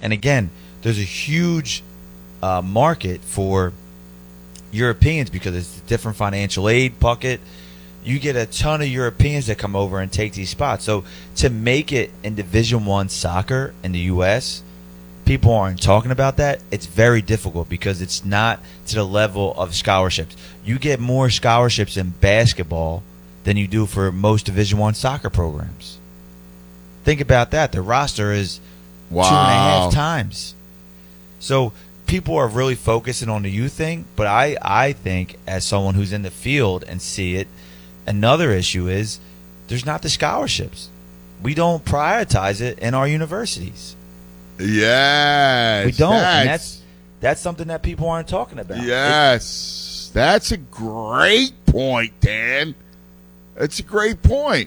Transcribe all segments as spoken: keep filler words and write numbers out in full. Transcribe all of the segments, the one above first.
And again, there's a huge uh, market for Europeans because it's a different financial aid bucket. You get a ton of Europeans that come over and take these spots. So to make it in Division One soccer in the U S, people aren't talking about that. It's very difficult because it's not to the level of scholarships. You get more scholarships in basketball than you do for most Division One soccer programs. Think about that. The roster is wow. two and a half times. So people are really focusing on the youth thing, but I, I think as someone who's in the field and see it, another issue is there's not the scholarships. We don't prioritize it in our universities. Yes. We don't. That's, and that's that's something that people aren't talking about. Yes. It, that's a great point, Dan. That's a great point.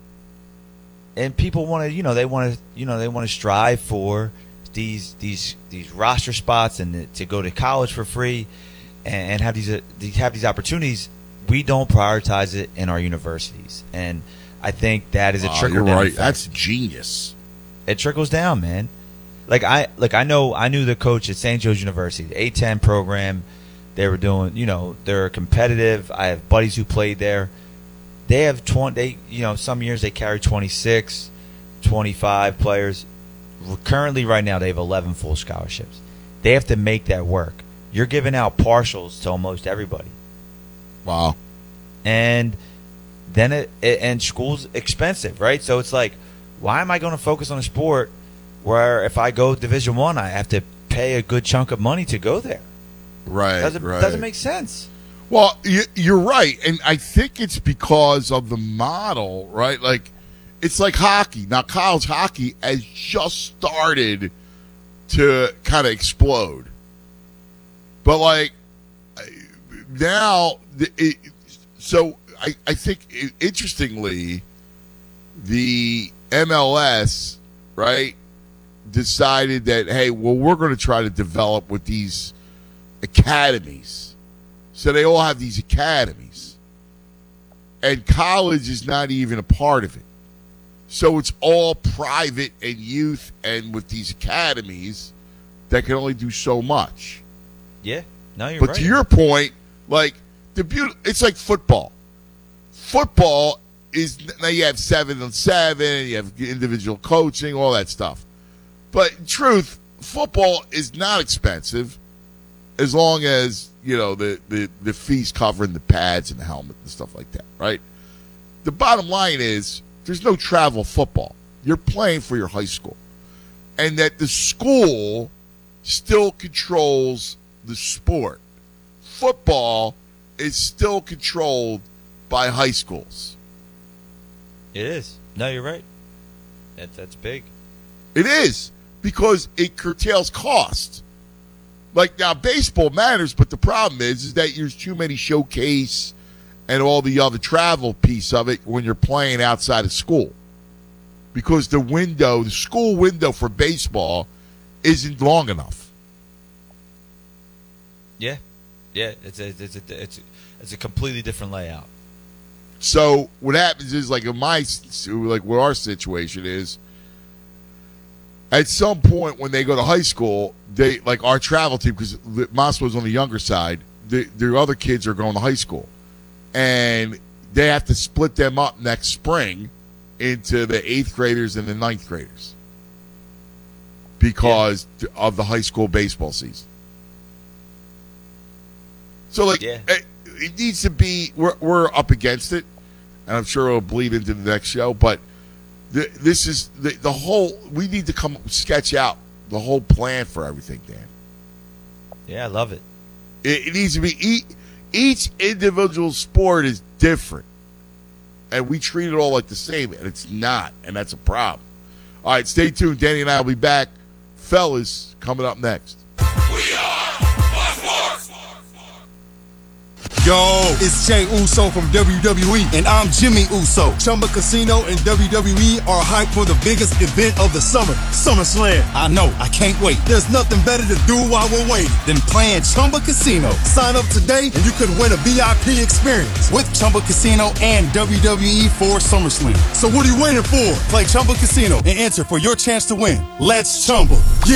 And people want to, you know, they want to, you know, they want to strive for these these these roster spots and to go to college for free and, and have these uh, have these opportunities. We don't prioritize it in our universities, and I think that is a wow, trickle you're down right. effect. That's genius. It trickles down, man. Like I like I know I knew the coach at Saint Joe's University, the A ten program. They were doing, you know, they're competitive. I have buddies who played there. They have twenty. They, you know, some years they carry twenty-six, twenty-five players. Currently, right now, they have eleven full scholarships. They have to make that work. You're giving out partials to almost everybody. Wow. And then it, it and school's expensive, right? So it's like, why am I going to focus on a sport where if I go Division One, I, I have to pay a good chunk of money to go there? Right. Doesn't right. doesn't make sense. Well, you're right, and I think it's because of the model, right? Like, it's like hockey. Now, college hockey has just started to kind of explode. But, like, now, it, so I, I think, interestingly, the M L S, right, decided that, hey, well, we're going to try to develop with these academies. So they all have these academies. And college is not even a part of it. So it's all private and youth and with these academies that can only do so much. Yeah. No, you're but right. to your point, like the beauty, it's like football. Football is now you have seven on seven, you have individual coaching, all that stuff. But in truth, football is not expensive as long as, you know, the, the, the fees covering the pads and the helmet and stuff like that, right? The bottom line is there's no travel football. You're playing for your high school. And that the school still controls the sport. Football is still controlled by high schools. It is. No, you're right. That, that's big. It is, because it curtails cost. Like, now, baseball matters, but the problem is, is that there's too many showcase and all the other travel piece of it when you're playing outside of school. Because the window, the school window for baseball isn't long enough. Yeah. Yeah, it's a, it's a, it's a, it's a completely different layout. So what happens is, like in my, like what our situation is, at some point when they go to high school, they like our travel team, because Moscow's on the younger side, the, their other kids are going to high school, and they have to split them up next spring into the eighth graders and the ninth graders because yeah. of the high school baseball season. So, like, yeah. it, it needs to be, we're, we're up against it, and I'm sure it'll bleed into the next show, but the, this is the, the whole, we need to come sketch out the whole plan for everything, Dan. Yeah, I love it. It, it needs to be, each, each individual sport is different, and we treat it all like the same, and it's not, and that's a problem. All right, stay tuned. Danny and I will be back. Fellas, coming up next. We are Bloodsport. Yo, it's Jay Uso from W W E, and I'm Jimmy Uso. Chumba Casino and W W E are hyped for the biggest event of the summer, SummerSlam. I know, I can't wait. There's nothing better to do while we're waiting than playing Chumba Casino. Sign up today, and you could win a V I P experience with Chumba Casino and W W E for SummerSlam. So what are you waiting for? Play Chumba Casino and enter for your chance to win. Let's Chumba. Yeah.